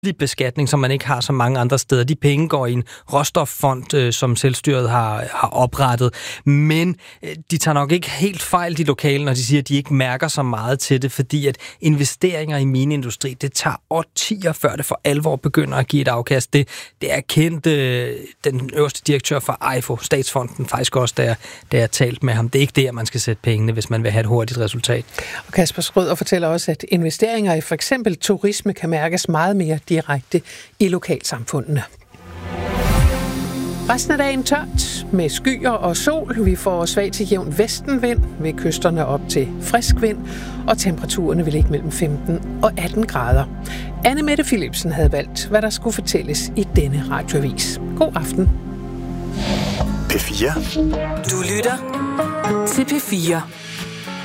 beskatning, som man ikke har så mange andre steder. De penge går i en råstoffond, som selvstyret har oprettet. Men de tager nok ikke helt fejl, de lokale, når de siger, at de ikke mærker så meget til det, fordi at investeringer i mineindustri, det tager årtier, før det for alvor begynder at give et afkast. Det er kendt den øverste direktør for EIFO, Statsfonden, faktisk også, da jeg talte med ham. Det er ikke der, man skal sætte pengene, hvis man vil have et hurtigt resultat. Og Kasper Schrøder fortæller også, at investeringer i for eksempel turisme kan mærkes meget mere direkte i lokalsamfundene. Resten af dagen tørt med skyer og sol. Vi får svag til jævn vestenvind, ved kysterne op til frisk vind, og temperaturerne vil ligge mellem 15 og 18 grader. Anne Mette Philipsen havde valgt, hvad der skulle fortælles i denne radioavis. God aften. P4. Du lytter til P4.